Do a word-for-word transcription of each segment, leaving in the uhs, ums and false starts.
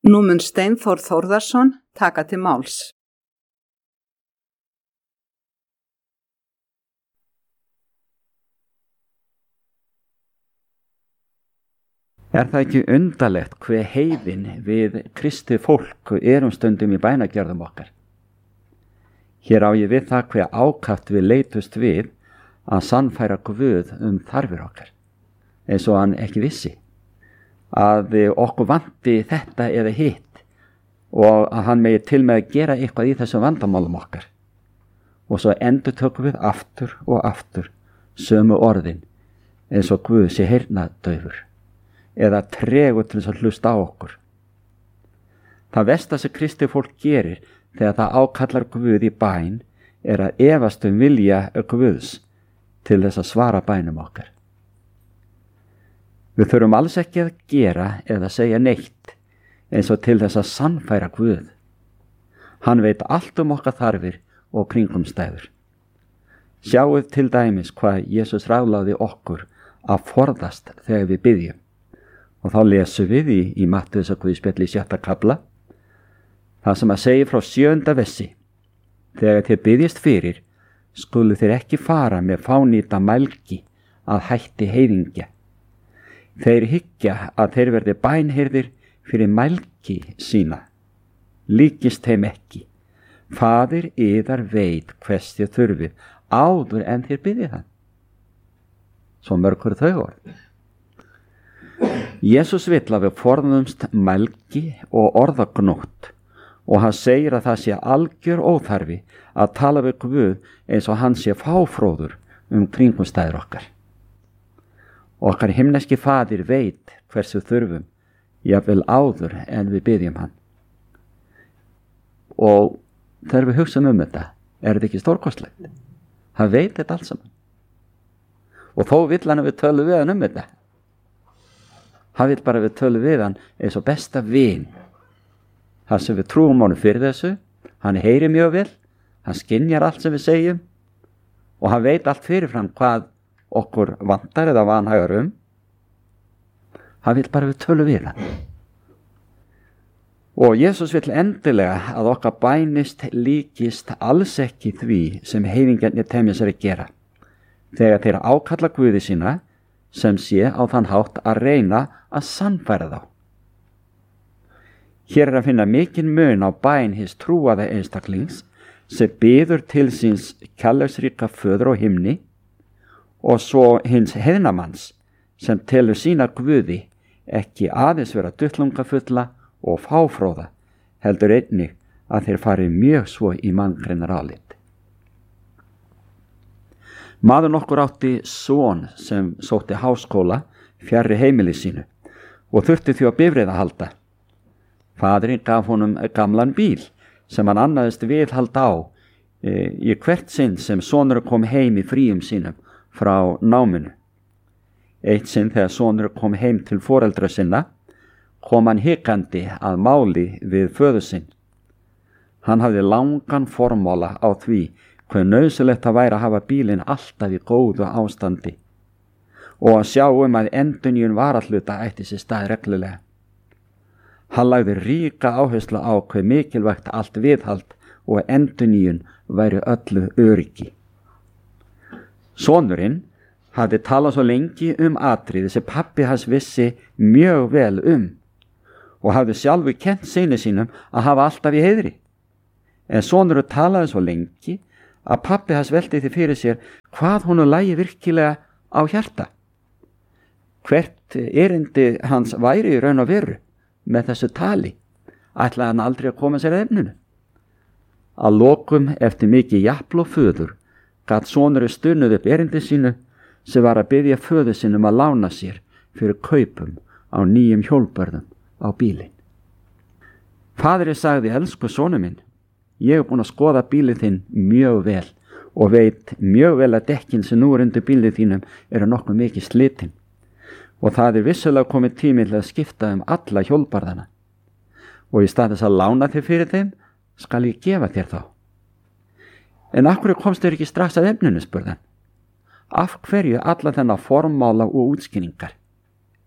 Nú mun Steinþór Þórðarson taka til máls. Er það ekki undarlegt hve heiðin við kristið fólk erum stundum í bænagjörðum okkar? Hér á ég við það hve ákaft við leitust við að sannfæra Guð um þarfir okkar, eins og hann ekki vissi, að okkur vanti þetta eða hitt og að hann megi til með að gera eitthvað í þessum vandamálum okkar. Og svo endur tökum við aftur og aftur sömu orðin eins og Guð sé heyrnardaufur eða tregur til þess að hlusta á okkur. Það versta sem kristið fólk gerir þegar það ákallar Guð í bæn er að efast um vilja Guðs til þess að svara bænum okkar. Við þurfum alls ekki að gera eða segja neitt eins og til þess að sannfæra Guð. Hann veit allt um okkar þarfir og kringumstæður. Sjáuð til dæmis hvað Jesús ráðlagði okkur að forðast þegar við biðjum. Og þá lesum við í, í Mattheusar Guðspjalli í sjötta kafla, það sem að segja frá sjöunda versi: þegar þér biðjist fyrir, skulu þér ekki fara með fánýta mælgi að hætti heiðingja. Þeir hyggja að þeir verði bænheyrðir fyrir mælgi sína. Líkist þeim ekki. Faðir yðar veit hvers þér þurfið áður en þér biðjið hann. Svo mörg eru þau orð. Jesús vill að við forðumst mælgi og orðagnótt og hann segir að það sé algjör óþarfi að tala við Guð eins og hann sé fáfróður um kringumstæður okkar. Okkar himneski faðir veit hversu þurfum, jafnvel áður en við biðjum hann. Og þegar við hugsaum um þetta, er þetta ekki stórkostlegt? Hann veit þetta alls saman. Og þó vill hann að við tölum við hann um þetta. Hann vill bara við tölum við hann eins og besta vin. Hann sem við trúum honum fyrir þessu, hann heyrir mjög vel, hann skynjar allt sem við segjum og hann veit allt fyrirfram hvað okkur vantar eða vanhægar um. Hann vill bara við tölum við hann. Og Jesús vill endilega að okkar bænist líkist alls ekki því sem heiðingarnir temja sér að gera. Þegar þeir ákalla Guði sína, sem sé á þann hátt að reyna að sannfæra þá. Hér er að finna mikinn mun á bæn hins trúaða einstaklings sem biður til síns kærleiksríka föður á himni og svo hins heiðnamanns sem telur sína Guði ekki aðeins vera duttlungafulla og fáfróða, heldur einnig að þeir fari mjög svo í manngreinar álit. Maður nokkur átti son sem sótti háskóla fjarri heimili sínu og þurfti því að bifreið að halda. Faðirinn gaf honum gamlan bíl sem hann annaðist viðhald á e, í hvert sinn sem sonur kom heim í fríum sínum frá náminu. Eitt sinn þegar sonur kom heim til foreldra sinna, kom hann hikandi að máli við föður sinn. Hann hafði langan formála á því hve nauðsynlegt það væri að hafa bílinn alltaf í góðu ástandi og að sjá um að endurnýjun varahluta ætti sér stað reglulega. Hann lagði ríka áherslu á hve mikilvægt allt viðhald og endurnýjun væri öllu öryggi. Sonurinn hafði talað svo lengi um atriði sem pabbi hans vissi mjög vel um og hafði sjálfur kennt syni sínum að hafa alltaf í heiðri. En sonurinn talaði svo lengi að pabbi hans velti því fyrir sér hvað honum lægi virkilega á hjarta. Hvert erindi hans væri í raun og veru með þessu tali, ætlaði hann aldrei að koma sér að efninu. Að lokum eftir mikið japl og föður gat sonurinn stunnuð upp erindi sínu sem var að biðja föður sínum að lána sér fyrir kaupum á nýjum hjólbörðum á bílinn. Faðirinn sagði: elsku sonur minn, ég er búin að skoða bílinn þinn mjög vel og veit mjög vel að dekkin sem nú er undir bílinn þínum eru nokkuð mikið slitin og það er vissulega komið tími til að skipta um alla hjólbarðana og í stað þess að lána þér fyrir þeim skal ég gefa þér þá. En af hverju komst þér ekki strax að efninu, spurði hann. Af hverju alla þennan formála og útskýringar?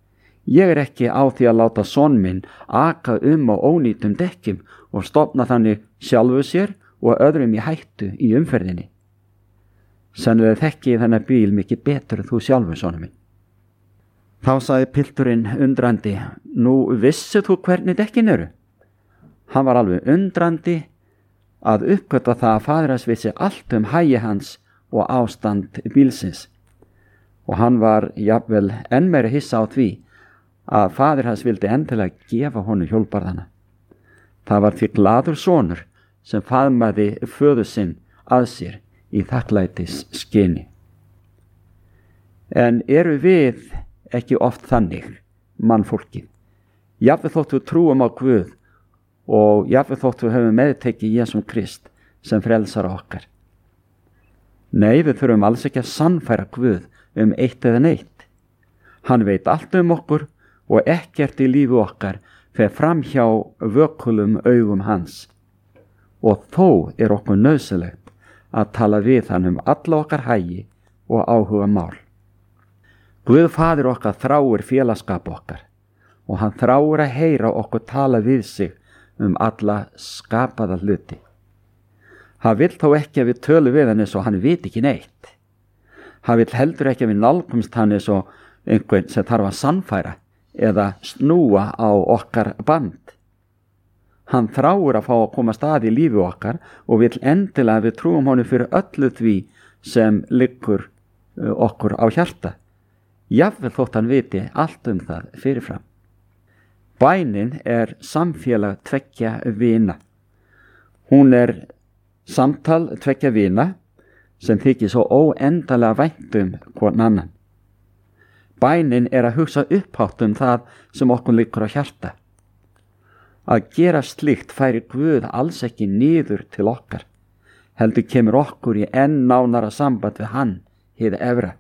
Ég er ekki á því að láta son minn aka um á ónýtum dekkjum og stofna þannig sjálfu sér og öðrum í hættu í umferðinni. Sennilega þekki ég þennan bíl mikið betur en þú sjálfu, sonur minn. Þá sagði pilturinn undrandi, nú vissu þú hvernig dekkin eru? Hann var alveg undrandi að uppgötva það að faðir hans vissi allt um hagi hans og ástand bílsins. Og hann var jafnvel enn meiri hissa á því að faðir hans vildi endilega gefa honum hjólbarðana. Það var því glaður sonur sem faðmaði föður sinn að sér í þakklætis skyni. En eru við ekki oft þannig, mannfólkið? Jafnvel þótt við trúum á Guð og jafnvel þótt við höfum meðtekið Jesúm Krist sem frelsara okkar. Nei, við þurfum alls ekki að sannfæra Guð um eitt eða neitt. Hann veit allt um okkur og ekkert í lífi okkar fer fram hjá vökulum augum hans. Og þó er okkur nauðsynlegt að tala við hann um alla okkar hagi og áhuga mál. Guð faðir okkar þráir félagskap okkar og hann þráir að heyra okkur tala við sig um alla skapaða hluti. Hann vill þó ekki að við tölum við hann eins og hann veit ekki neitt. Hann vill heldur ekki að við nálgumst hann eins og einhvern sem þarf að sannfæra eða snúa á okkar band. Hann þráir að fá að koma stað í lífi okkar og vill endilega að við trúum honum fyrir öllu því sem liggur okkur á hjarta. Jafnvel þótt hann viti allt um það fyrirfram. Bænin er samfélag tveggja vina. Hún er samtal tveggja vina sem þykir svo óendalega vænt um hvorn annan. Bænin er að hugsa upphátt um það sem okkur liggur á hjarta. Að gera slíkt færi Guð alls ekki niður til okkar, heldur kemur okkur í enn nánara samband við hann, hið efra.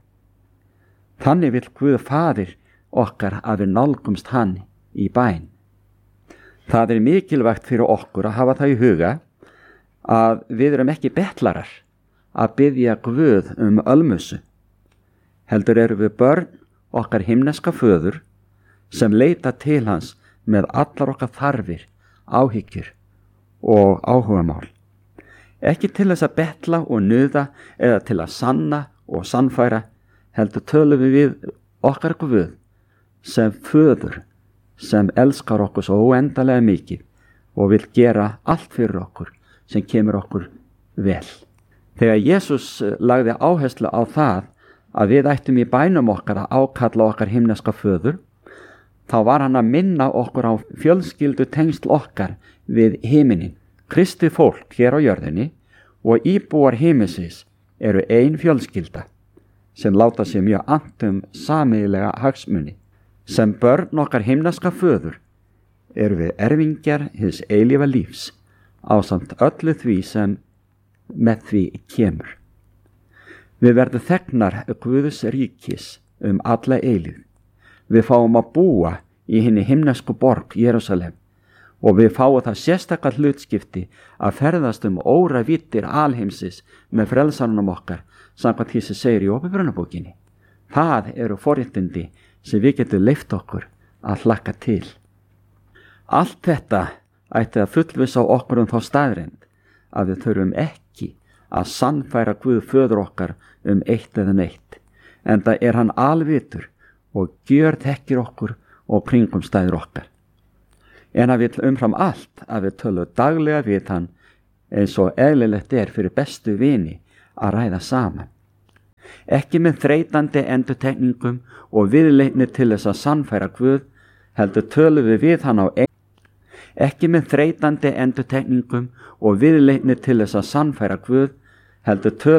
Þannig vill Guð faðir okkar að við nálgumst hann í bæn. Það er mikilvægt fyrir okkur að hafa það í huga að við erum ekki betlarar að biðja Guð um ölmusu. Heldur eru við börn okkar himneska föður sem leita til hans með allar okkar þarfir, áhyggjur og áhugamál. Ekki til þess að betla og nuða eða til að sanna og sannfæra, heldur tölum við við okkar Guð sem föður sem elskar okkur svo óendalega mikið og vil gera allt fyrir okkur sem kemur okkur vel. Þegar Jesús lagði áherslu á það að við ættum í bænum okkar að ákalla okkar himneska föður, þá var hann að minna okkur á fjölskyldu tengsl okkar við himinin. Kristið fólk hér á jörðinni og íbúar himinsins eru ein fjölskylda sem láta sér mjög annt um sameiginlega hagsmuni. Sem börn okkar himneska föður eru við erfingjar hins eilífa lífs ásamt öllu því sem með því kemur. Við verðum þegnar Guðs ríkis um alla eilíð. Við fáum að búa í hinni himnesku borg Jerúsalem og við fáum það sérstakar hlutskipti að ferðast um óravíddir alheimsins með frelsarunum okkar samkvæmt því sem segir í Åpenbarunarbókinni. Það eru forréttindi sem við getum leyft okkur að hlakka til. Allt þetta ætti að fullvissa okkur um þá staðreynd að við þurfum ekki að sannfæra Guð föður okkar um eitt eða neitt, enda er hann alvitur og gjörþekkir okkur og kringumstæður okkar. En að við umfram allt að við tölum daglega við hann eins og eðlilegt er fyrir bestu vini að ræða saman. Ekki með þreytandi endurtekningum og viðleitni til þess að sannfæra Guð, heldur tölum við við hann á einn. Ekki með þreytandi endurtekningum og viðleitni til þess að sannfæra Guð, heldur tölum